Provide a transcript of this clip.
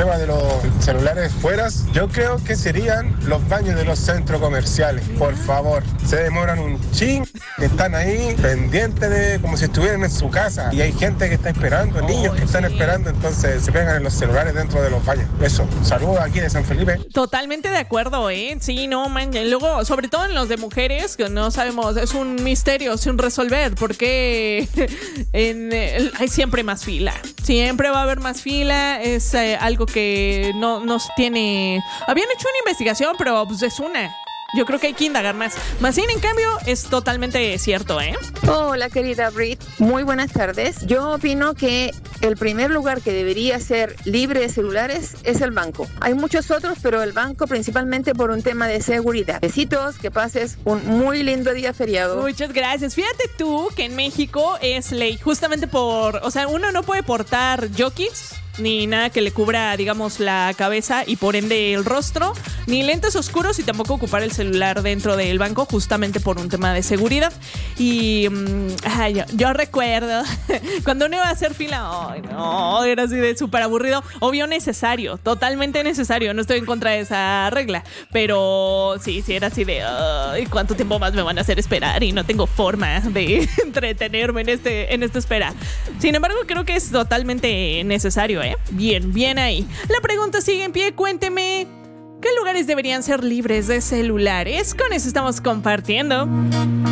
tema de los celulares fuera, yo creo que serían los baños de los centros comerciales. Por favor, se demoran un ching, están ahí pendientes de como si estuvieran en su casa. Y hay gente que está esperando, niños que están esperando, entonces se pegan en los celulares dentro de los baños. Eso, saludos aquí de San Felipe. Totalmente de acuerdo, ¿eh? Sí, no, man. Luego, sobre todo en los de mujeres, que no sabemos, es un misterio sin resolver, porque hay siempre más fila. Siempre va a haber más fila. Es algo que no nos tiene... Habían hecho una investigación, pero pues es una... Yo creo que hay que indagar más. Más bien, en cambio, es totalmente cierto, ¿eh? Hola, querida Brit. Muy buenas tardes. Yo opino que el primer lugar que debería ser libre de celulares es el banco. Hay muchos otros, pero el banco principalmente por un tema de seguridad. Besitos, que pases un muy lindo día feriado. Muchas gracias. Fíjate tú que en México es ley justamente o sea, uno no puede portar jockeys ni nada que le cubra, digamos, la cabeza y por ende el rostro, ni lentes oscuros y tampoco ocupar el celular dentro del banco justamente por un tema de seguridad. Y yo recuerdo cuando uno iba a hacer fila, ay, no, era así de súper aburrido. Obvio necesario, totalmente necesario, no estoy en contra de esa regla, pero sí, era así de ay, ¿cuánto tiempo más me van a hacer esperar? Y no tengo forma de entretenerme en esta espera. Sin embargo, creo que es totalmente necesario, ¿eh? Bien ahí. La pregunta sigue en pie, cuénteme, ¿qué lugares deberían ser libres de celulares? Con eso estamos compartiendo.